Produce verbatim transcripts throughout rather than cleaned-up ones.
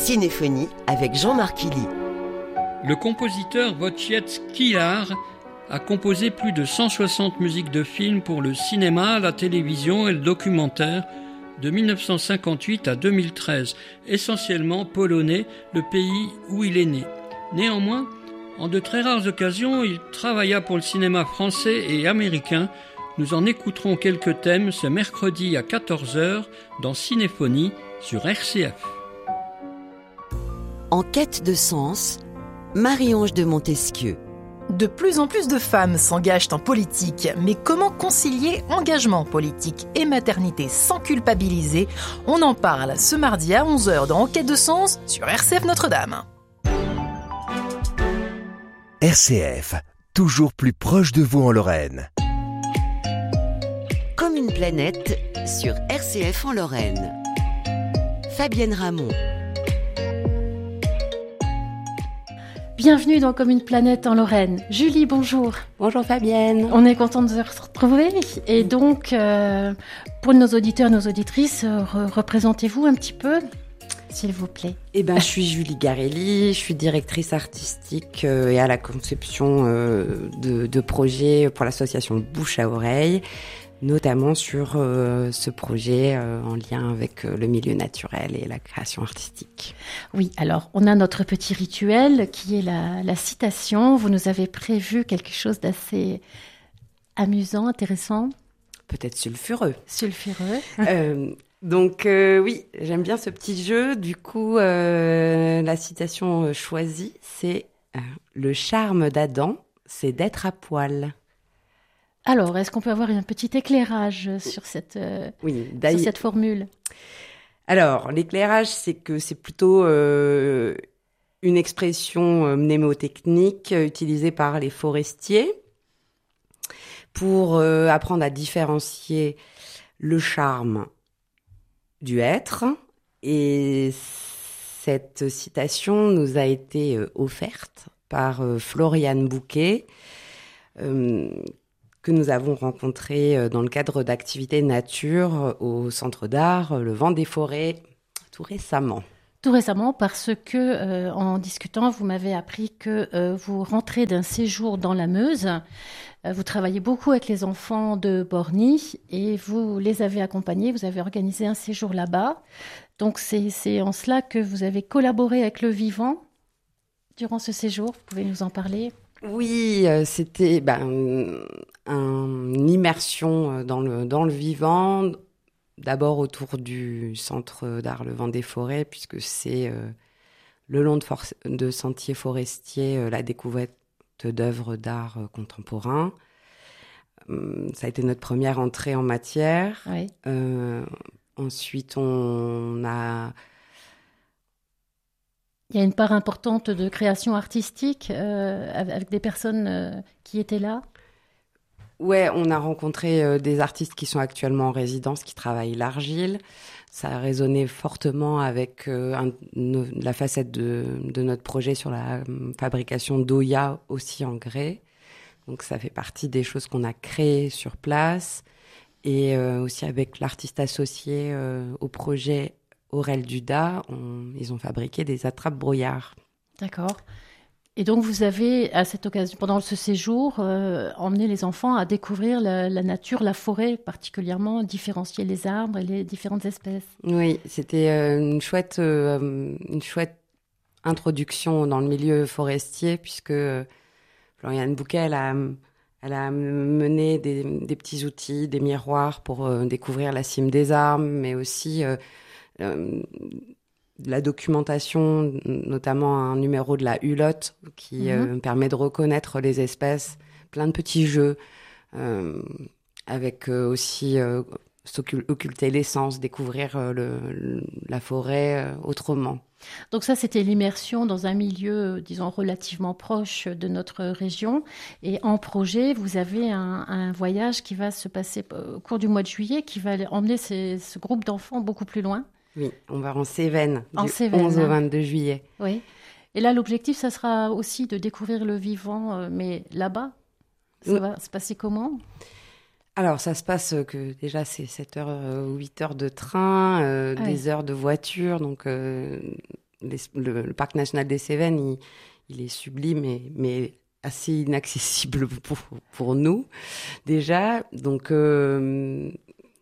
Cinéphonie avec Jean-Marc Illy. Le compositeur Wojciech Kilar a composé plus de cent soixante musiques de films pour le cinéma, la télévision et le documentaire de dix-neuf cent cinquante-huit à deux mille treize, essentiellement polonais, le pays où il est né. Néanmoins, en de très rares occasions, il travailla pour le cinéma français et américain. Nous en écouterons quelques thèmes ce mercredi à quatorze heures dans Cinéphonie sur R C F. En quête de sens, Marie-Ange de Montesquieu. De plus en plus de femmes s'engagent en politique, mais comment concilier engagement politique et maternité sans culpabiliser ? On en parle ce mardi à onze heures dans En quête de sens sur R C F Notre-Dame. R C F, toujours plus proche de vous en Lorraine. Comme une planète sur R C F en Lorraine. Fabienne Ramon. Bienvenue dans Comme une planète en Lorraine. Julie, bonjour. Bonjour Fabienne. On est contente de se retrouver. Et donc, euh, pour nos auditeurs, nos auditrices, re- représentez-vous un petit peu, s'il vous plaît. Eh ben, je suis Julie Garelli, je suis directrice artistique euh, et à la conception euh, de, de projets pour l'association Bouche à Oreille, notamment sur euh, ce projet euh, en lien avec euh, le milieu naturel et la création artistique. Oui, alors on a notre petit rituel qui est la, la citation. Vous nous avez prévu quelque chose d'assez amusant, intéressant. Peut-être sulfureux. Sulfureux. euh, donc euh, oui, j'aime bien ce petit jeu. Du coup, euh, la citation choisie, c'est euh, « Le charme d'Adam, c'est d'être à poil ». Alors, est-ce qu'on peut avoir un petit éclairage sur cette, euh, oui, sur cette formule ? Alors, l'éclairage, c'est que c'est plutôt euh, une expression euh, mnémotechnique euh, utilisée par les forestiers pour euh, apprendre à différencier le charme du être. Et cette citation nous a été euh, offerte par euh, Floriane Bouquet, euh, que nous avons rencontré dans le cadre d'activités nature au Centre d'art Le Vent des Forêts tout récemment. Tout récemment parce que, euh, en discutant, vous m'avez appris que euh, vous rentrez d'un séjour dans la Meuse. Euh, vous travaillez beaucoup avec les enfants de Borny et vous les avez accompagnés, vous avez organisé un séjour là-bas. Donc c'est, c'est en cela que vous avez collaboré avec le vivant durant ce séjour. Vous pouvez nous en parler ? Oui, euh, c'était ben, un, une immersion dans le, dans le vivant, d'abord autour du Centre d'art Le Vent des Forêts, puisque c'est euh, le long de, for- de sentiers forestiers, euh, la découverte d'œuvres d'art euh, contemporain. Euh, ça a été notre première entrée en matière. Oui. Euh, ensuite, on a... Il y a une part importante de création artistique euh, avec des personnes euh, qui étaient là. Ouais, on a rencontré euh, des artistes qui sont actuellement en résidence, qui travaillent l'argile. Ça a résonné fortement avec euh, un, no, la facette de, de notre projet sur la um, fabrication d'Oya aussi en grès. Donc ça fait partie des choses qu'on a créées sur place. Et euh, aussi avec l'artiste associé euh, au projet Aurel Duda, on, ils ont fabriqué des attrapes-brouillards. D'accord. Et donc, vous avez, à cette occasion, pendant ce séjour, euh, emmené les enfants à découvrir la, la nature, la forêt particulièrement, différencier les arbres et les différentes espèces. Oui, c'était euh, une chouette, euh, une chouette introduction dans le milieu forestier, puisque euh, Floriane Bouquet, elle a, elle a mené des, des petits outils, des miroirs pour euh, découvrir la cime des arbres, mais aussi... Euh, Euh, de la documentation, notamment un numéro de la Hulotte qui mmh. euh, permet de reconnaître les espèces, plein de petits jeux, euh, avec euh, aussi euh, occulter l'essence, découvrir euh, le, la forêt euh, autrement. Donc ça, c'était l'immersion dans un milieu, disons, relativement proche de notre région. Et en projet, vous avez un, un voyage qui va se passer au cours du mois de juillet, qui va emmener ces, ce groupe d'enfants beaucoup plus loin. Oui, on va en Cévennes, en du Cévennes, onze au hein. vingt-deux juillet. Oui. Et là, l'objectif, ça sera aussi de découvrir le vivant, euh, mais là-bas. Ça oui. va se passer comment ? Alors, ça se passe que déjà, c'est sept heures ou huit heures de train, euh, ouais. des heures de voiture. Donc, euh, les, le, le parc national des Cévennes, il, il est sublime, et, mais assez inaccessible pour, pour nous, déjà. Donc, euh,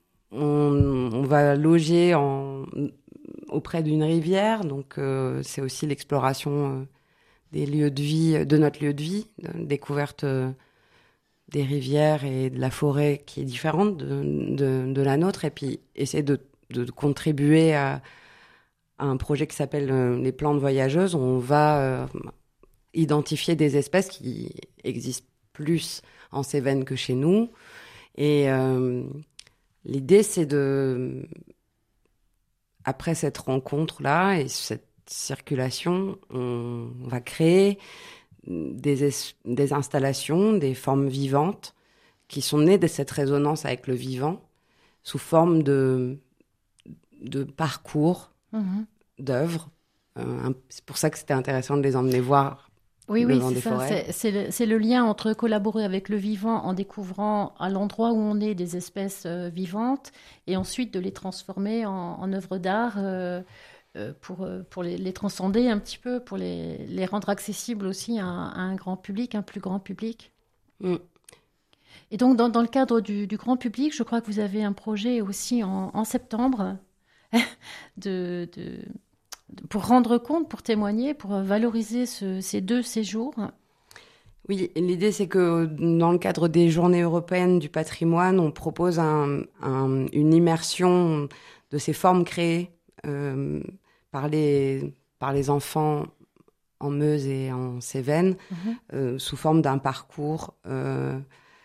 on, on va loger en, auprès d'une rivière. Donc, euh, c'est aussi l'exploration euh, des lieux de vie, de notre lieu de vie, de, découverte euh, des rivières et de la forêt qui est différente de, de, de la nôtre. Et puis, essayer de, de contribuer à, à un projet qui s'appelle euh, les plantes voyageuses. Où on va... Euh, identifier des espèces qui existent plus en Cévennes que chez nous. Et euh, l'idée, c'est de, après cette rencontre-là et cette circulation, on va créer des, es- des installations, des formes vivantes qui sont nées de cette résonance avec le vivant sous forme de, de parcours, Mmh. d'œuvres. Euh, c'est pour ça que c'était intéressant de les emmener voir. Oui, Le oui, vent c'est des ça. forêts. C'est, c'est le, c'est le lien entre collaborer avec le vivant en découvrant à l'endroit où on est des espèces euh, vivantes et ensuite de les transformer en, en œuvres d'art euh, euh, pour, euh, pour les, les transcender un petit peu, pour les, les rendre accessibles aussi à, un- à un grand public, un plus grand public. Mm. Et donc, dans, dans le cadre du, du grand public, je crois que vous avez un projet aussi en, en septembre de, de, pour rendre compte, pour témoigner, pour valoriser ce- ces deux séjours. Oui, l'idée c'est que dans le cadre des Journées européennes du patrimoine, on propose un, un, une immersion de ces formes créées euh, par, les, par les enfants en Meuse et en Cévennes, Mmh. euh, sous forme d'un parcours euh,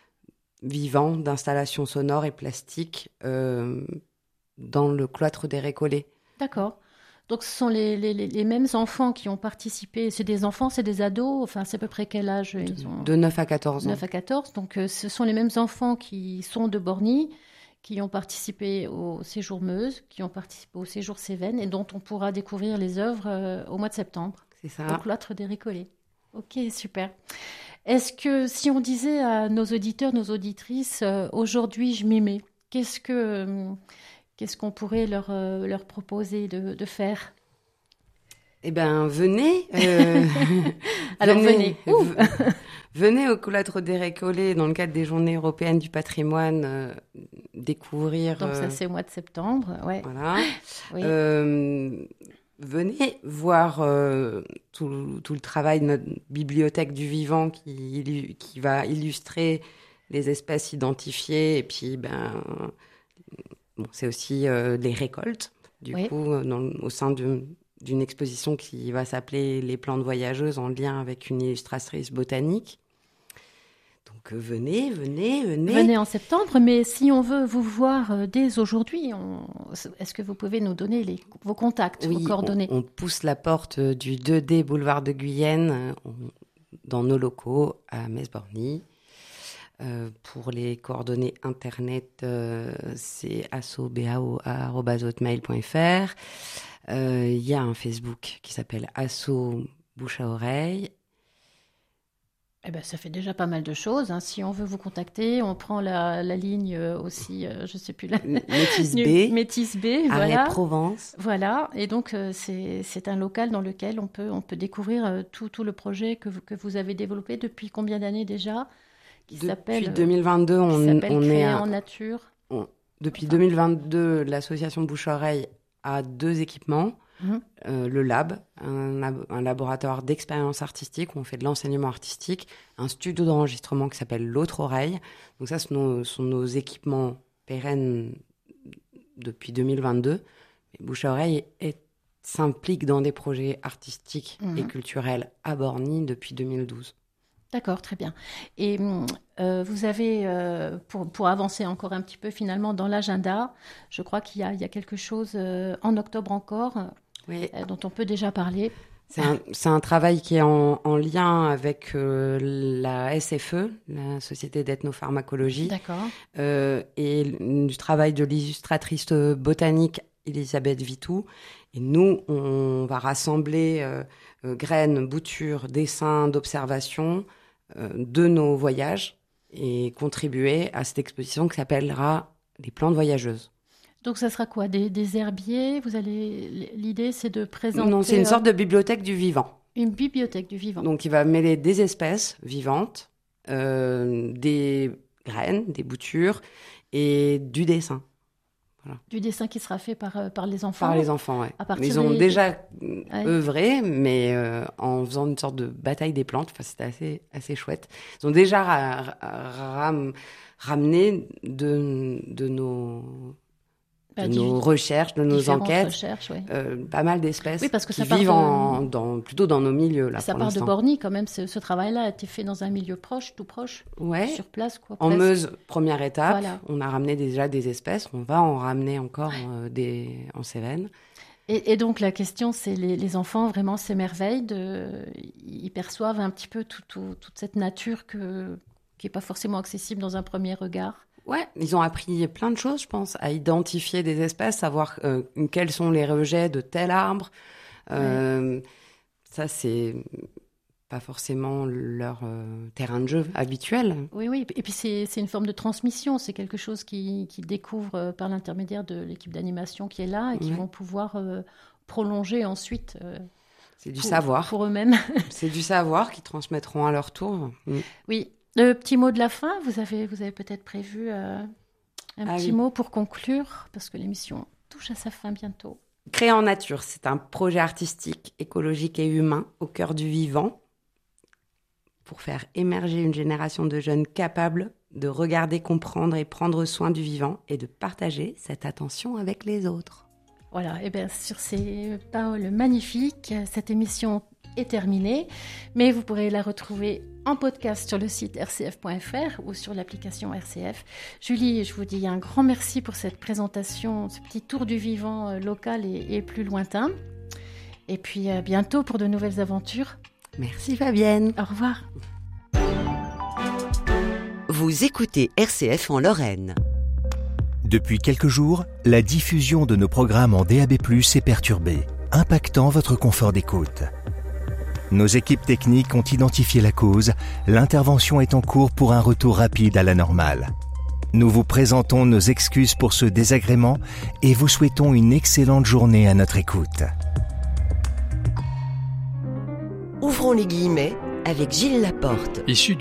vivant d'installations sonores et plastiques euh, dans le cloître des Récollets. D'accord. Donc, ce sont les, les, les- les mêmes enfants qui ont participé. C'est des enfants, c'est des ados. Enfin, c'est à peu près quel âge ils ont De neuf à quatorze ans. neuf à quatorze. Donc, euh, ce sont les mêmes enfants qui sont de Borny, qui ont participé au séjour Meuse, qui ont participé au séjour Cévennes et dont on pourra découvrir les œuvres euh, au mois de septembre, C'est au ça. cloître des Récollets. Ok, super. Est-ce que si on disait à nos auditeurs, nos auditrices, euh, aujourd'hui je m'y mets, qu'est-ce que, euh, qu'est-ce qu'on pourrait leur, euh, leur proposer de, de faire? Eh bien, venez. euh, Alors, venez. Où v- venez au cloître des Récollets dans le cadre des Journées européennes du patrimoine euh, découvrir. Donc ça euh, c'est au mois de septembre, ouais. voilà. Oui. Euh, venez voir euh, tout, tout le travail de notre bibliothèque du vivant qui, illu- qui va illustrer les espèces identifiées et puis ben bon, c'est aussi euh, les récoltes du Oui. coup euh, dans, au sein de d'une exposition qui va s'appeler Les plantes voyageuses en lien avec une illustratrice botanique. Donc euh, venez, venez, venez. Venez en septembre, mais si on veut vous voir euh, dès aujourd'hui, on... est-ce que vous pouvez nous donner les... vos contacts, Oui, vos coordonnées? on, on pousse la porte euh, du deux D boulevard de Guyenne euh, on- dans nos locaux à Metz-Borny. Euh, pour les coordonnées internet, euh, c'est assobao arobase hotmail point fr. Euh, Il y a un Facebook qui s'appelle Asso Bouche à Oreille. Eh ben, ça fait déjà pas mal de choses, hein. Si on veut vous contacter, on prend la, la ligne euh, aussi, euh, je sais plus la... Métis B, Métis B, Arrêt voilà. Provence. Voilà, et donc euh, c'est, c'est un local dans lequel on peut, on peut découvrir euh, tout, tout le projet que vous, que vous avez développé depuis combien d'années déjà? Qui Depuis s'appelle, euh, deux mille vingt-deux, qui on, s'appelle on est Créer à- en nature. on- depuis Enfin. deux mille vingt-deux, l'association Bouche-Oreille a deux équipements. Mhm. Euh, le lab, un, lab- un laboratoire d'expérience artistique où on fait de l'enseignement artistique, un studio d'enregistrement qui s'appelle L'autre oreille. Donc ça, ce sont nos, sont nos équipements pérennes depuis deux mille vingt-deux. Mais Bouche-Oreille est- s'implique dans des projets artistiques Mhm. et culturels à Borny depuis deux mille douze. D'accord, très bien. Et hum, euh, vous avez, euh, pour, pour avancer encore un petit peu finalement dans l'agenda, je crois qu'il y a, il y a quelque chose euh, en octobre encore Oui, euh, dont on peut déjà parler. c'est un, c'est un travail qui est en, en lien avec euh, la S F E, la Société d'ethnopharmacologie, D'accord. euh, et l- du travail de l'illustratrice botanique Elisabeth Vitou. Et nous, on va rassembler euh, euh, graines, boutures, dessins d'observation euh, de nos voyages et contribuer à cette exposition qui s'appellera Les plantes voyageuses. Donc ça sera quoi, des, des herbiers? Vous allez, l'idée c'est de présenter... Non, c'est une sorte de bibliothèque du vivant. Une bibliothèque du vivant. Donc il va mêler des espèces vivantes, euh, des graines, des boutures et du dessin. Voilà. Du dessin qui sera fait par, par les enfants. Par les enfants, oui. Ils ont des... déjà ouais. œuvré, mais euh, en faisant une sorte de bataille des plantes. Enfin, c'était assez, assez chouette. Ils ont déjà ra- ram- ramené de, de nos... de nos recherches, de nos enquêtes, recherches, oui. euh, pas mal d'espèces oui, parce que qui ça vivent de... en, dans, plutôt dans nos milieux. Là, ça pour part l'instant. de Borny quand même, ce, ce travail-là a été fait dans un milieu proche, tout proche, ouais. sur place. Quoi, en Meuse, première étape, voilà. On a ramené déjà des espèces, on va en ramener encore ouais. euh, des, en Cévennes. Et, et donc la question, c'est les, les enfants vraiment s'émerveillent, de, ils perçoivent un petit peu tout, tout, toute cette nature que, qui n'est pas forcément accessible dans un premier regard. Ouais, ils ont appris plein de choses, je pense, à identifier des espèces, savoir euh, quels sont les rejets de tel arbre. Euh, ouais. Ça, c'est pas forcément leur euh, terrain de jeu habituel. Oui, oui. Et puis c'est, c'est une forme de transmission. C'est quelque chose qu'ils qui découvrent euh, par l'intermédiaire de l'équipe d'animation qui est là et qui ouais. vont pouvoir euh, prolonger ensuite. Euh, c'est du pour, savoir. Pour eux-mêmes. C'est du savoir qu'ils transmettront à leur tour. Mm. Oui. Le petit mot de la fin, vous avez, vous avez peut-être prévu euh, un ah petit oui. mot pour conclure, parce que l'émission touche à sa fin bientôt. Créer en nature, c'est un projet artistique, écologique et humain au cœur du vivant pour faire émerger une génération de jeunes capables de regarder, comprendre et prendre soin du vivant et de partager cette attention avec les autres. Voilà, et bien sur ces paroles magnifiques, cette émission est terminée, mais vous pourrez la retrouver en podcast sur le site r c f point f r ou sur l'application R C F. Julie, je vous dis un grand merci pour cette présentation, ce petit tour du vivant local et, et plus lointain. Et puis à bientôt pour de nouvelles aventures. Merci Fabienne. Au revoir. Vous écoutez R C F en Lorraine. Depuis quelques jours, la diffusion de nos programmes en D A B plus, est perturbée, impactant votre confort d'écoute. Nos équipes techniques ont identifié la cause, l'intervention est en cours pour un retour rapide à la normale. Nous vous présentons nos excuses pour ce désagrément et vous souhaitons une excellente journée à notre écoute. Ouvrons les guillemets avec Gilles Laporte. Issu